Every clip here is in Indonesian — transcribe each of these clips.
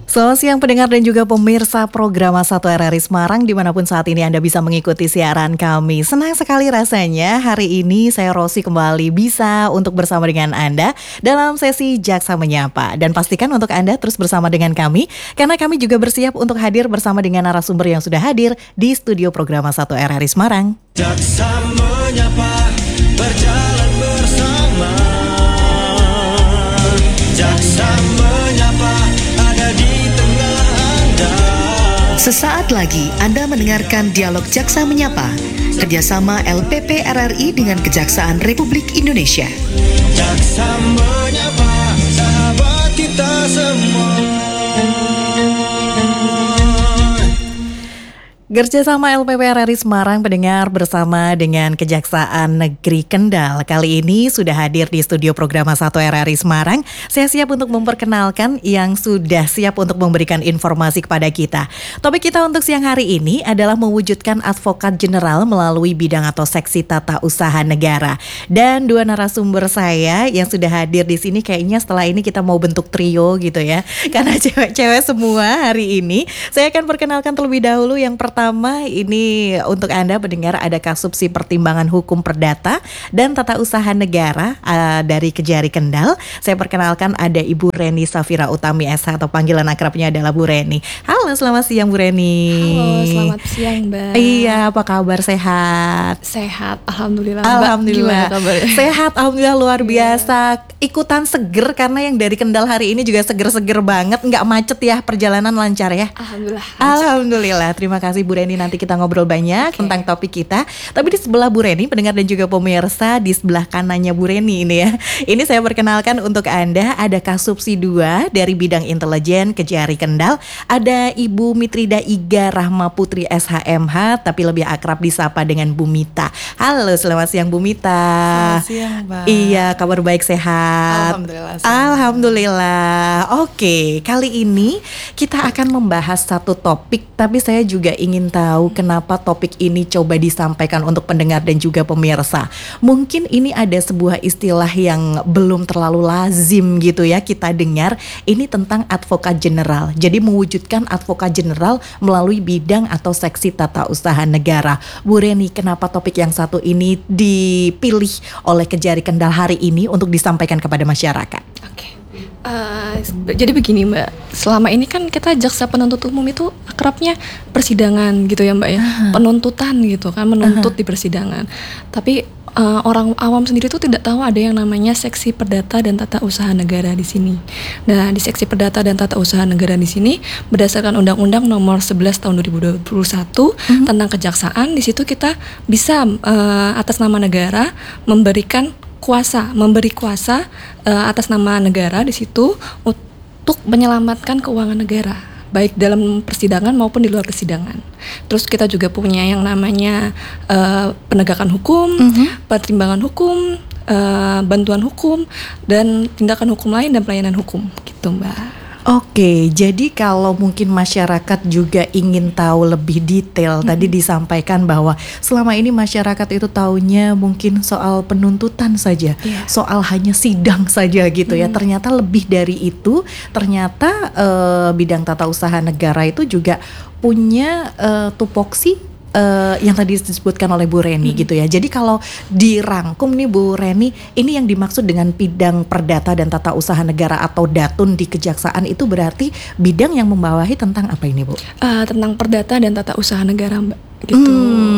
Selamat siang pendengar dan juga pemirsa program 1 RRI Semarang dimanapun saat ini Anda bisa mengikuti siaran kami. Senang sekali rasanya hari ini saya Rosi kembali bisa untuk bersama dengan Anda dalam sesi Jaksa Menyapa. Dan pastikan untuk Anda terus bersama dengan kami karena kami juga bersiap untuk hadir bersama dengan narasumber yang sudah hadir di studio program 1 RRI Semarang. Jaksa Menyapa berjalan bersama. Jaksa Menyapa ada di tengah Anda. Sesaat lagi Anda mendengarkan dialog Jaksa Menyapa, kerjasama LPP RRI dengan Kejaksaan Republik Indonesia. Jaksa Menyapa, sahabat kita semua. Kerjasama LPP RRI Semarang pendengar bersama dengan Kejaksaan Negeri Kendal. Kali ini sudah hadir di studio program 1 RRI Semarang. Saya siap untuk memperkenalkan yang sudah siap untuk memberikan informasi kepada kita. Topik kita untuk siang hari ini adalah mewujudkan advokat jeneral melalui bidang atau seksi tata usaha negara. Dan dua narasumber saya yang sudah hadir di sini kayaknya setelah ini kita mau bentuk trio gitu ya. Karena cewek-cewek semua hari ini. Saya akan perkenalkan terlebih dahulu yang pertama ini untuk Anda pendengar ada Kasubsi Pertimbangan Hukum Perdata dan Tata Usaha Negara dari Kejari Kendal. Saya perkenalkan ada Ibu Reni Safira Utami SH atau panggilan akrabnya adalah Bu Reni. Halo, selamat siang Bu Reni. Halo, selamat siang Mbak. Iya, apa kabar, sehat? Sehat, alhamdulillah. Alhamdulillah. Mbak, gimana kabarnya? Sehat, alhamdulillah luar biasa. Ikutan seger karena yang dari Kendal hari ini juga seger-seger banget, nggak macet ya, perjalanan lancar ya. Alhamdulillah. Alhamdulillah, terima kasih Bu Reni, nanti kita ngobrol banyak tentang topik kita. Tapi di sebelah Bu Reni, pendengar dan juga pemirsa, di sebelah kanannya Bu Reni ini ya. Ini saya perkenalkan untuk Anda, ada Kasubsi 2 dari bidang intelijen Kejari Kendal. Ada Ibu Mitrida Iga Rahma Putri SHMH, tapi lebih akrab disapa dengan Bu Mita. Halo, selamat siang Bu Mita. Selamat siang Mbak. Iya, kabar baik, sehat? Alhamdulillah. Alhamdulillah. Oke, kali ini kita akan membahas satu topik, tapi saya juga ingin tahu kenapa topik ini coba disampaikan untuk pendengar dan juga pemirsa. Mungkin ini ada sebuah istilah yang belum terlalu lazim gitu ya kita dengar. Ini tentang advokat jeneral. Jadi mewujudkan advokat jeneral melalui bidang atau seksi tata usaha negara. Bu Reni, kenapa topik yang satu ini dipilih oleh Kejari Kendal hari ini untuk disampaikan kepada masyarakat? Oke. Jadi begini Mbak, selama ini kan kita jaksa penuntut umum itu akrabnya persidangan gitu ya Mbak ya, penuntutan gitu kan, menuntut di persidangan. Tapi orang awam sendiri tuh tidak tahu ada yang namanya seksi perdata dan tata usaha negara di sini. Nah, di seksi perdata dan tata usaha negara di sini berdasarkan Undang-Undang Nomor 11 Tahun 2021 tentang kejaksaan, di situ kita bisa atas nama negara memberi kuasa atas nama negara di situ untuk menyelamatkan keuangan negara, baik dalam persidangan maupun di luar persidangan. Terus kita juga punya yang namanya penegakan hukum, pertimbangan hukum, bantuan hukum, dan tindakan hukum lain dan pelayanan hukum gitu Mbak. Oke, jadi kalau mungkin masyarakat juga ingin tahu lebih detail, tadi disampaikan bahwa selama ini masyarakat itu taunya mungkin soal penuntutan saja, soal hanya sidang saja gitu ya. Ternyata lebih dari itu, ternyata bidang tata usaha negara itu juga punya tupoksi yang tadi disebutkan oleh Bu Reni gitu ya. Jadi kalau dirangkum nih Bu Reni, ini yang dimaksud dengan bidang perdata dan tata usaha negara atau datun di kejaksaan itu berarti bidang yang membawahi tentang apa ini Bu? Tentang perdata dan tata usaha negara Mbak gitu.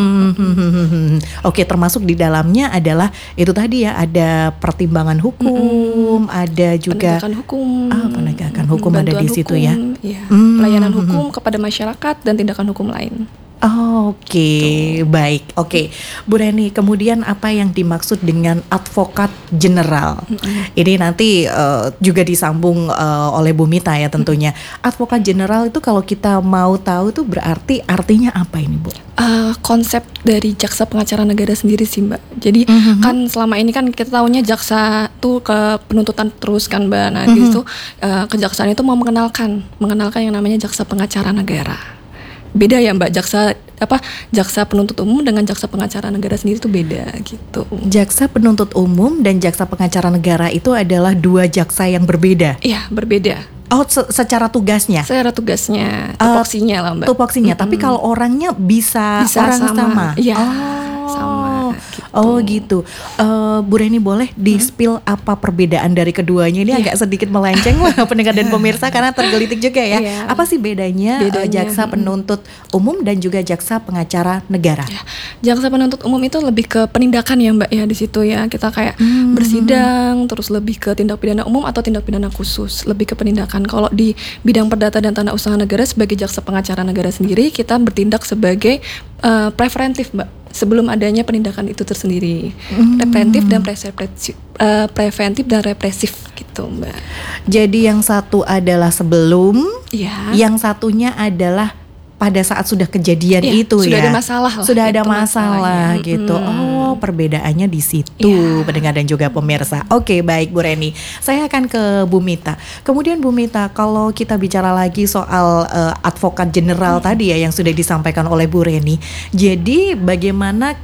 Oke, termasuk di dalamnya adalah itu tadi ya, ada pertimbangan hukum, ada juga penegakan hukum, penegakan hukum ada di situ ya. Pelayanan hukum kepada masyarakat dan tindakan hukum lain. Oke, baik. Oke, Bu Reni, kemudian apa yang dimaksud dengan advokat jeneral? Ini nanti juga disambung oleh Bu Mita ya tentunya. Advokat jeneral itu kalau kita mau tahu itu berarti artinya apa ini Bu? Konsep dari jaksa pengacara negara sendiri sih Mbak. Jadi kan selama ini kan kita tahunya jaksa tuh ke penuntutan terus kan Mbak. Nah gitu kejaksaan itu mau mengenalkan yang namanya jaksa pengacara negara. Beda ya Mbak, jaksa penuntut umum dengan jaksa pengacara negara sendiri itu beda gitu. Jaksa penuntut umum dan jaksa pengacara negara itu adalah dua jaksa yang berbeda. Iya, berbeda. Oh, secara tugasnya. Secara tugasnya, tupoksinya lah Mbak. Tupoksinya, tapi kalau orangnya bisa orang sama. Iya, Oh. sama. Gitu. Oh gitu. Bu Reni boleh di-spill apa perbedaan dari keduanya? Ini agak sedikit melenceng lah pendengar dan pemirsa karena tergelitik juga ya. Iya. Apa sih bedanya, jaksa penuntut umum dan juga jaksa pengacara negara? Ya, jaksa penuntut umum itu lebih ke penindakan ya Mbak ya di situ ya. Kita kayak bersidang, terus lebih ke tindak pidana umum atau tindak pidana khusus, lebih ke penindakan. Kalau di bidang perdata dan tata usaha negara sebagai jaksa pengacara negara sendiri, kita bertindak sebagai preventif Mbak. Sebelum adanya penindakan itu tersendiri, preventif dan represif gitu Mbak. Jadi yang satu adalah sebelum, Iya. yang satunya adalah pada saat sudah kejadian Iya, itu sudah ya. ada masalah lah, Sudah ada itu masalah masalahnya. gitu. Oh, perbedaannya di situ, Iya. pendengar dan juga pemirsa. Oke, baik Bu Reni. Saya akan ke Bu Mita. Kemudian Bu Mita, kalau kita bicara lagi soal advokat general tadi ya yang sudah disampaikan oleh Bu Reni. Jadi bagaimana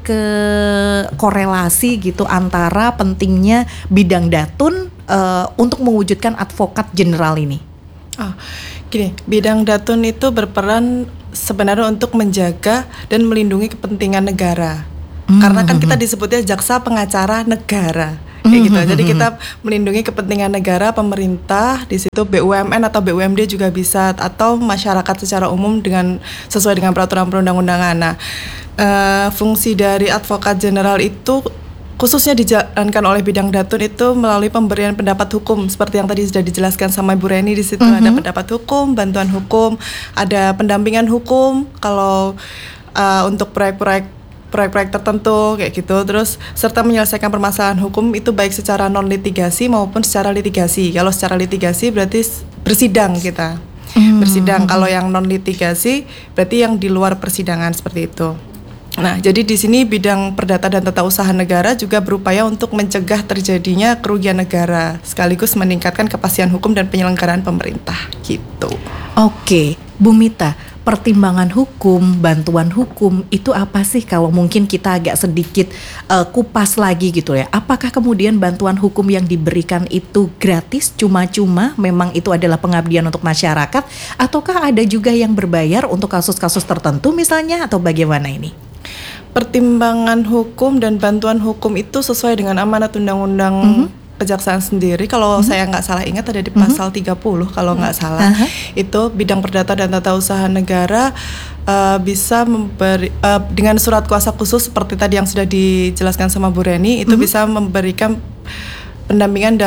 korelasi gitu antara pentingnya bidang datun untuk mewujudkan advokat general ini? Gini, bidang datun itu berperan sebenarnya untuk menjaga dan melindungi kepentingan negara. Karena kan kita disebutnya jaksa pengacara negara. Kayak gitu. Jadi kita melindungi kepentingan negara, pemerintah, di situ BUMN atau BUMD juga bisa, atau masyarakat secara umum sesuai dengan peraturan perundang-undangan. Nah, fungsi dari advokat general itu khususnya dijalankan oleh bidang datun itu melalui pemberian pendapat hukum seperti yang tadi sudah dijelaskan sama Ibu Reni. Di situ ada pendapat hukum, bantuan hukum, ada pendampingan hukum kalau untuk proyek-proyek tertentu kayak gitu, terus serta menyelesaikan permasalahan hukum itu baik secara non litigasi maupun secara litigasi. Kalau secara litigasi berarti bersidang kita. Bersidang. Kalau yang non litigasi berarti yang di luar persidangan seperti itu. Nah, jadi di sini bidang perdata dan tata usaha negara juga berupaya untuk mencegah terjadinya kerugian negara, sekaligus meningkatkan kepastian hukum dan penyelenggaraan pemerintah, gitu. Oke, Bu Mita, pertimbangan hukum, bantuan hukum itu apa sih kalau mungkin kita agak sedikit kupas lagi gitu ya? Apakah kemudian bantuan hukum yang diberikan itu gratis, cuma-cuma, memang itu adalah pengabdian untuk masyarakat, ataukah ada juga yang berbayar untuk kasus-kasus tertentu misalnya, atau bagaimana ini? Pertimbangan hukum dan bantuan hukum itu sesuai dengan amanat undang-undang kejaksaan sendiri. Kalau saya nggak salah ingat ada di pasal 30 kalau nggak salah. Itu bidang perdata dan tata usaha negara bisa memberi dengan surat kuasa khusus seperti tadi yang sudah dijelaskan sama Bu Reni, itu bisa memberikan pendampingan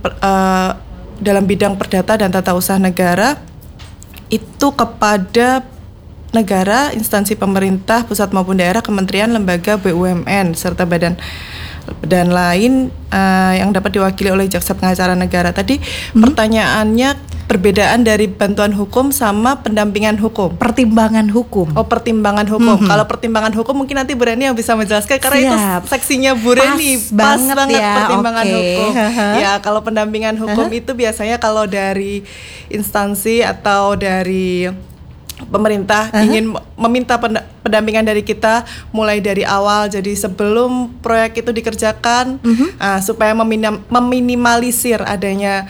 dalam bidang perdata dan tata usaha negara itu kepada negara, instansi pemerintah pusat maupun daerah, kementerian, lembaga, BUMN serta badan lain yang dapat diwakili oleh jaksa pengacara negara. Tadi pertanyaannya perbedaan dari bantuan hukum sama pendampingan hukum. Pertimbangan hukum. Oh, pertimbangan hukum. Kalau pertimbangan hukum mungkin nanti Bu Reni yang bisa menjelaskan karena itu seksinya Bu Reni. Pas banget ya, pertimbangan hukum. Ya, kalau pendampingan hukum itu biasanya kalau dari instansi atau dari pemerintah ingin meminta pendampingan dari kita mulai dari awal, jadi sebelum proyek itu dikerjakan, supaya meminimalisir adanya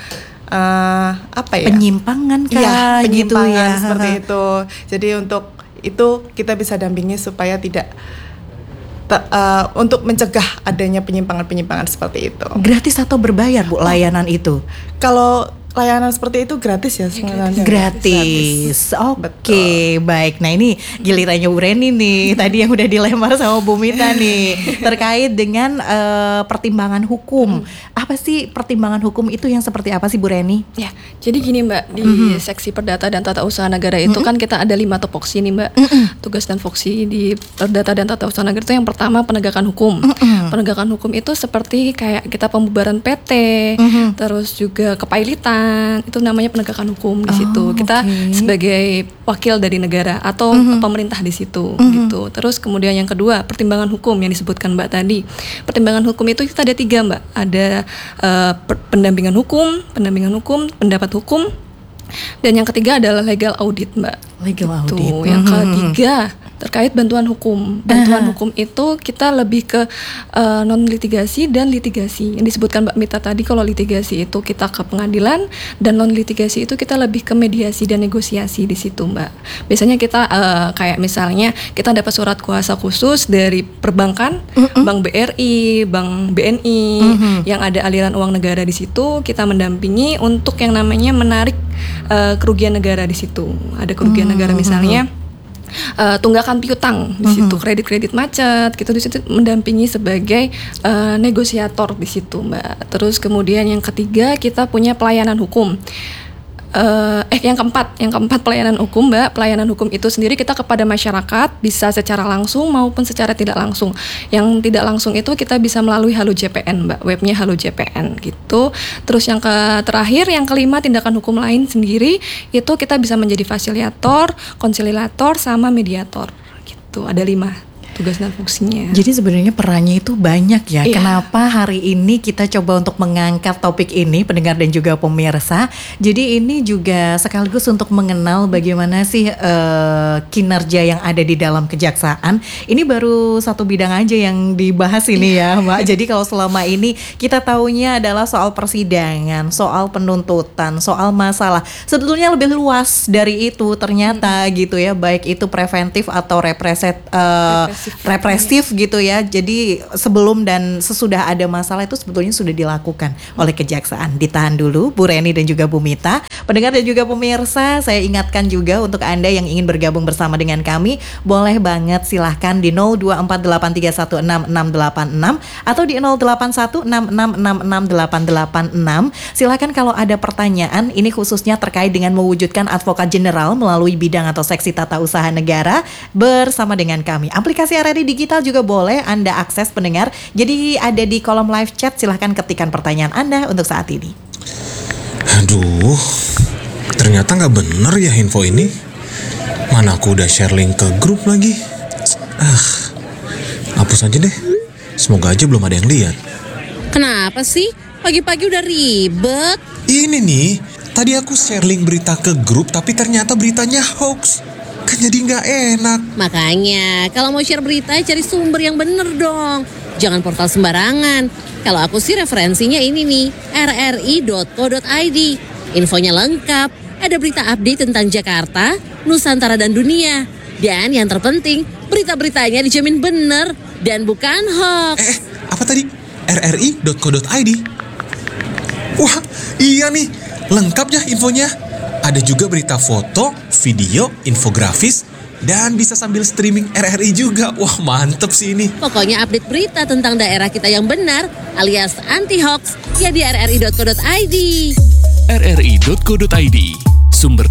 penyimpangan kah, penyimpangan gitu ya, seperti itu. Jadi untuk itu kita bisa dampingi supaya tidak untuk mencegah adanya penyimpangan seperti itu. Gratis atau berbayar Bu layanan itu? Kalau layanan seperti itu gratis ya sebenarnya. Gratis. Oke, baik. Nah, ini gilirannya Bu Reni nih. Tadi yang udah dilempar sama Bu Mita nih terkait dengan pertimbangan hukum. Apa sih pertimbangan hukum itu, yang seperti apa sih Bu Reni? Ya, jadi gini Mbak, di seksi perdata dan tata usaha negara itu kan kita ada 5 tupoksi nih Mbak. Tugas dan fungsi di perdata dan tata usaha negara itu yang pertama penegakan hukum. Penegakan hukum itu seperti kayak kita pembubaran PT, terus juga kepailitan, itu namanya penegakan hukum di situ. Kita sebagai wakil dari negara atau pemerintah di situ gitu. Terus kemudian yang kedua, pertimbangan hukum yang disebutkan Mbak tadi. Pertimbangan hukum itu kita ada 3 Mbak. Ada pendampingan hukum, pendapat hukum, dan yang ketiga adalah legal audit Mbak. Legal gitu. audit. Yang ketiga terkait bantuan hukum. Bantuan hukum itu kita lebih ke non litigasi dan litigasi. Yang disebutkan Mbak Mita tadi, kalau litigasi itu kita ke pengadilan, dan non litigasi itu kita lebih ke mediasi dan negosiasi di situ, Mbak. Biasanya kita kayak misalnya kita dapat surat kuasa khusus dari perbankan, Bank BRI, Bank BNI, yang ada aliran uang negara di situ, kita mendampingi untuk yang namanya menarik kerugian negara di situ. Ada kerugian negara misalnya tunggakan piutang di situ, kredit macet gitu, di situ mendampingi sebagai negosiator di situ, Mbak. Terus kemudian yang ketiga kita punya pelayanan hukum. Yang keempat pelayanan hukum, Mbak. Pelayanan hukum itu sendiri kita kepada masyarakat bisa secara langsung maupun secara tidak langsung. Yang tidak langsung itu kita bisa melalui Halo JPN, Mbak. Webnya Halo JPN gitu. Terus yang terakhir, yang kelima, tindakan hukum lain sendiri itu kita bisa menjadi fasilitator, konsiliator, sama mediator gitu. Ada 5 tugas dan fungsinya. Jadi sebenarnya perannya itu banyak ya. Iya. Kenapa hari ini kita coba untuk mengangkat topik ini, pendengar dan juga pemirsa. Jadi ini juga sekaligus untuk mengenal bagaimana sih kinerja yang ada di dalam kejaksaan. Ini baru satu bidang aja yang dibahas ini ya, Mbak. Jadi kalau selama ini kita taunya adalah soal persidangan, soal penuntutan, soal masalah. Sebetulnya lebih luas dari itu ternyata gitu ya, baik itu preventif atau represif gitu ya. Jadi sebelum dan sesudah ada masalah itu sebetulnya sudah dilakukan oleh kejaksaan. Ditahan dulu Bu Reni dan juga Bu Mita. Pendengar dan juga pemirsa, saya ingatkan juga untuk Anda yang ingin bergabung bersama dengan kami, boleh banget silahkan di 0248316686 atau di 0816666886. Silahkan kalau ada pertanyaan, ini khususnya terkait dengan mewujudkan advokat general melalui bidang atau seksi tata usaha negara bersama dengan kami. Aplikasi RRI Digital juga boleh Anda akses, pendengar. Jadi ada di kolom live chat, silahkan ketikkan pertanyaan Anda untuk saat ini. Aduh, ternyata nggak bener ya info ini. Mana aku udah share link ke grup lagi. Hapus aja deh. Semoga aja belum ada yang lihat. Kenapa sih? Pagi-pagi udah ribet. Ini nih, tadi aku share link berita ke grup tapi ternyata beritanya hoax. Kan jadi nggak enak. Makanya, kalau mau share berita cari sumber yang bener dong. Jangan portal sembarangan. Kalau aku sih referensinya ini nih, rri.co.id. Infonya lengkap, ada berita update tentang Jakarta, Nusantara dan dunia. Dan yang terpenting, berita-beritanya dijamin bener dan bukan hoax. Apa tadi? rri.co.id. Wah, iya nih, lengkap ya infonya. Ada juga berita foto, video, infografis, dan bisa sambil streaming RRI juga. Wah, mantep sih ini. Pokoknya update berita tentang daerah kita yang benar alias anti hoax ya di rri.co.id. rri.co.id, sumber